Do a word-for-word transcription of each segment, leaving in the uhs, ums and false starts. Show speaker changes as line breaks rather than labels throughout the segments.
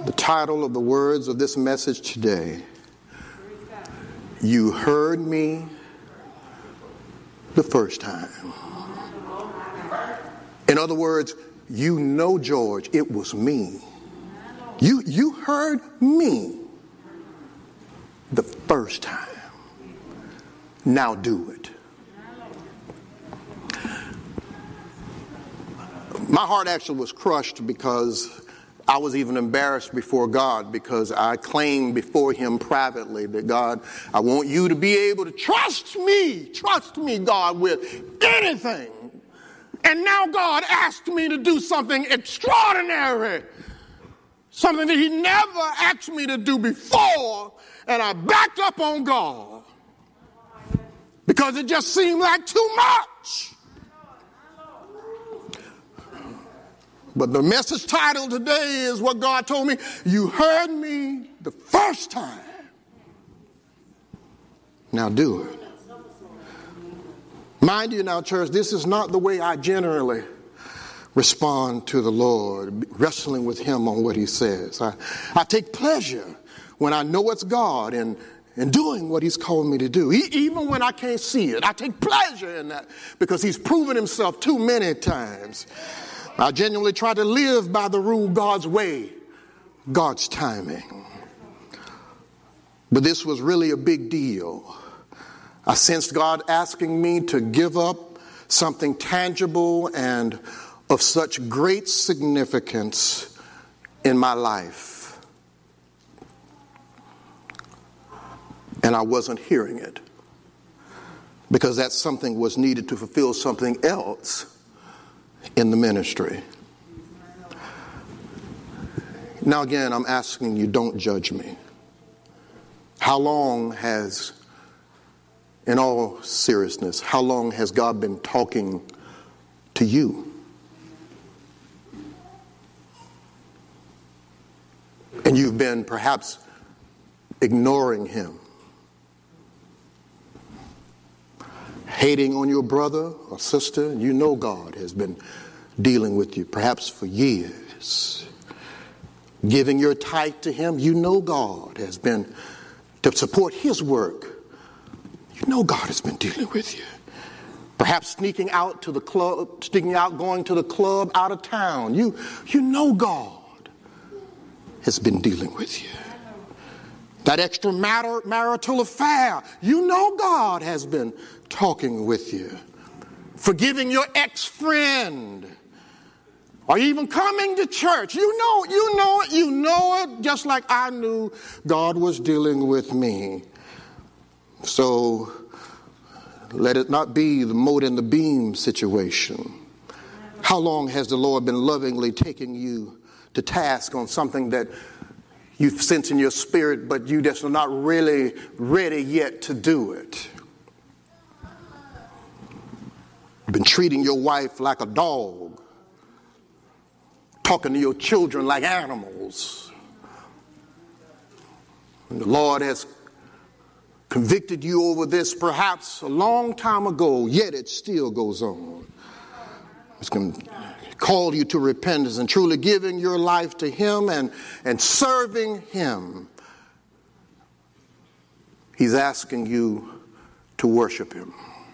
The title of the words of this message today, You Heard Me the First Time. In other words, you know, George, it was me. You, you heard me the first time. Now do it. My heart actually was crushed because I was even embarrassed before God, because I claimed before him privately that, God, I want you to be able to trust me, trust me, God, with anything. And now God asked me to do something extraordinary, something that he never asked me to do before, and I backed up on God because it just seemed like too much. But the message title today is what God told me. You heard me the first time. Now do it. Mind you now, church, this is not the way I generally respond to the Lord, wrestling with him on what he says. I, I take pleasure when I know it's God and, and doing what he's called me to do. He, even when I can't see it, I take pleasure in that because he's proven himself too many times. I genuinely try to live by the rule, God's way, God's timing. But this was really a big deal. I sensed God asking me to give up something tangible and of such great significance in my life. And I wasn't hearing it because that something was needed to fulfill something else in the ministry. Now again, I'm asking you, don't judge me. How long has, in all seriousness, how long has God been talking to you? And you've been perhaps ignoring him, hating on your brother or sister. You know God has been dealing with you perhaps for years. Giving your tithe to him, you know God has been to support his work. You know God has been dealing with you. Perhaps sneaking out to the club, sneaking out, going to the club out of town. You, you know God has been dealing with you. That extra matter, marital affair, you know God has been talking with you. Forgiving your ex-friend, or even coming to church. You know, you know it, you know it, just like I knew God was dealing with me. So let it not be the mote and the beam situation. How long has the Lord been lovingly taking you to task on something that you sense in your spirit, but you just are not really ready yet to do it? You've been treating your wife like a dog, talking to your children like animals. And the Lord has convicted you over this perhaps a long time ago, yet it still goes on. It's going to call you to repentance and truly giving your life to him and, and serving him. He's asking you to worship him.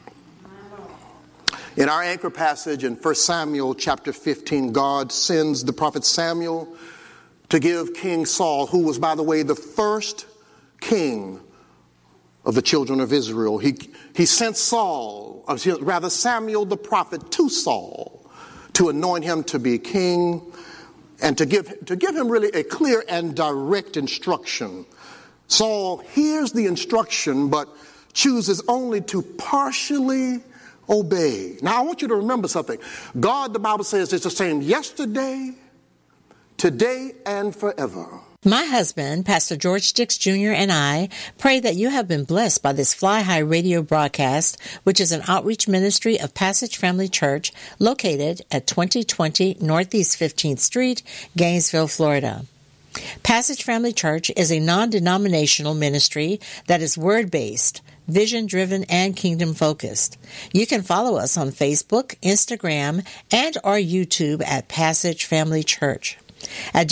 In our anchor passage in First Samuel chapter fifteen, God sends the prophet Samuel to give King Saul, who was, by the way, the first king of the children of Israel. He, he sent Saul, or rather Samuel the prophet, to Saul to anoint him to be king and to give, to give him really a clear and direct instruction. Saul hears the instruction but chooses only to partially obey. Now, I want you to remember something. God, the Bible says, is the same yesterday, today, and forever.
My husband, Pastor George Dix Junior, and I pray that you have been blessed by this Fly High radio broadcast, which is an outreach ministry of Passage Family Church located at twenty twenty Northeast fifteenth Street, Gainesville, Florida. Passage Family Church is a non-denominational ministry that is word-based, vision-driven, and kingdom-focused. You can follow us on Facebook, Instagram, and our YouTube at Passage Family Church. At